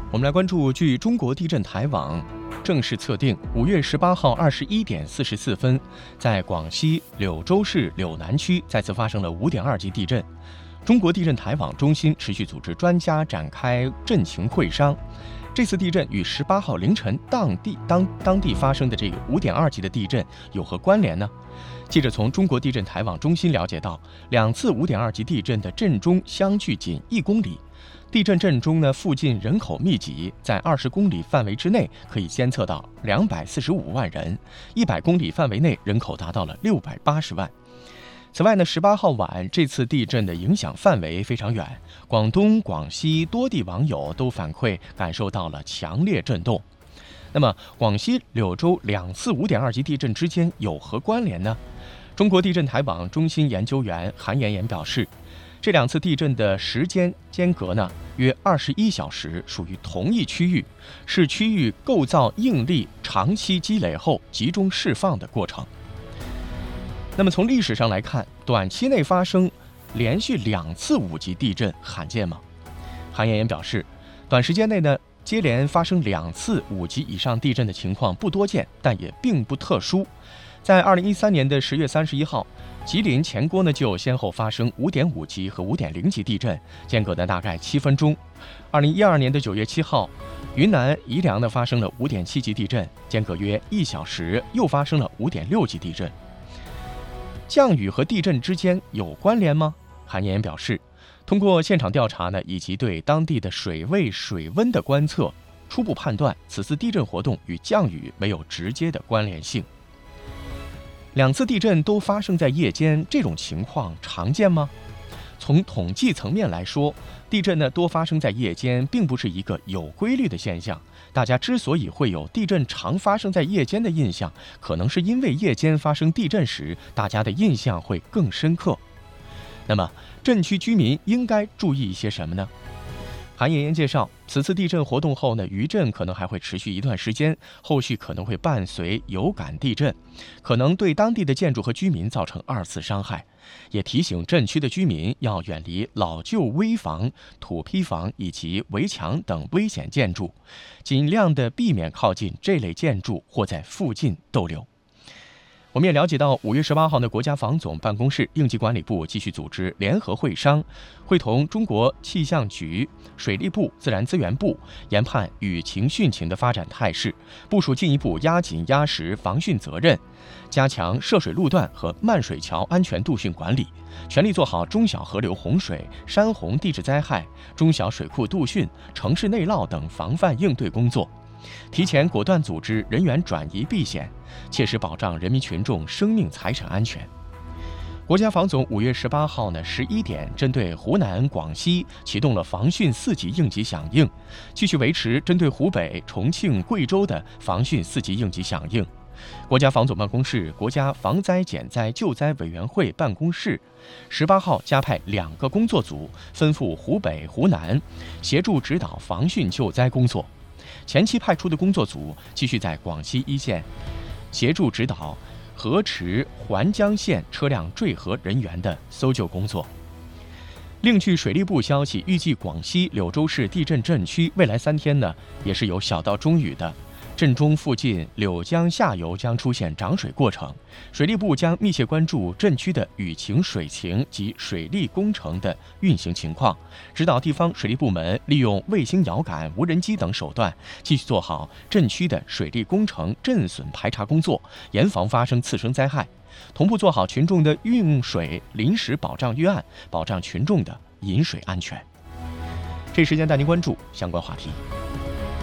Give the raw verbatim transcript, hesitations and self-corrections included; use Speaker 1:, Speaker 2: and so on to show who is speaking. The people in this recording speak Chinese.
Speaker 1: 我们来关注，据中国地震台网正式测定，五月十八号二十一点四十四分，在广西柳州市柳南区再次发生了五点二级地震。中国地震台网中心持续组织专家展开震情会商。这次地震与十八号凌晨当地当当地发生的这个五点二级的地震有何关联呢？记者从中国地震台网中心了解到，两次五点二级地震的震中相距仅一公里。地震震中呢，附近人口密集，在二十公里范围之内可以监测到两百四十五万人，一百公里范围内人口达到了六百八十万。此外呢，十八号晚这次地震的影响范围非常远，广东、广西多地网友都反馈感受到了强烈震动。那么，广西柳州两次五点二级地震之间有何关联呢？中国地震台网中心研究员韩妍妍表示，这两次地震的时间间隔呢约二十一小时，属于同一区域，是区域构造应力长期积累后集中释放的过程。那么从历史上来看，短期内发生连续两次五级地震罕见吗？韩妍妍表示，短时间内呢接连发生两次五级以上地震的情况不多见，但也并不特殊。在二零一三年的十月三十一号，吉林前郭呢就先后发生五点五级和五点零级地震，间隔呢大概七分钟。二零一二年的九月七号，云南宜良呢发生了五点七级地震，间隔约一小时，又发生了五点六级地震。降雨和地震之间有关联吗？韩妍妍表示，通过现场调查呢，以及对当地的水位、水温的观测，初步判断此次地震活动与降雨没有直接的关联性。两次地震都发生在夜间，这种情况常见吗？从统计层面来说，地震呢多发生在夜间，并不是一个有规律的现象。大家之所以会有地震常发生在夜间的印象，可能是因为夜间发生地震时，大家的印象会更深刻。那么，震区居民应该注意一些什么呢？韩妍妍介绍，此次地震活动后呢，余震可能还会持续一段时间，后续可能会伴随有感地震，可能对当地的建筑和居民造成二次伤害。也提醒震区的居民要远离老旧危房、土坯房以及围墙等危险建筑，尽量的避免靠近这类建筑或在附近逗留。我们也了解到，五月十八号的国家防总办公室应急管理部继续组织联合会商，会同中国气象局、水利部、自然资源部研判雨情汛情的发展态势，部署进一步压紧压实防汛责任，加强涉水路段和漫水桥安全度汛管理，全力做好中小河流洪水、山洪地质灾害、中小水库度汛、城市内涝等防范应对工作，提前果断组织人员转移避险，切实保障人民群众生命财产安全。国家防总五月十八号呢十一点，针对湖南、广西启动了防汛四级应急响应，继续维持针对湖北、重庆、贵州的防汛四级应急响应。国家防总办公室、国家防灾减灾救灾委员会办公室十八号加派两个工作组，分赴湖北、湖南，协助指导防汛救灾工作。前期派出的工作组继续在广西一线协助指导河池、环江县车辆坠河人员的搜救工作。另据水利部消息，预计广西柳州市地震震区未来三天呢，也是有小到中雨的。震中附近柳江下游将出现涨水过程，水利部将密切关注震区的雨情、水情及水利工程的运行情况，指导地方水利部门利用卫星遥感、无人机等手段，继续做好震区的水利工程震损排查工作，严防发生次生灾害，同步做好群众的用水临时保障预案，保障群众的饮水安全。这一时间带您关注相关话题。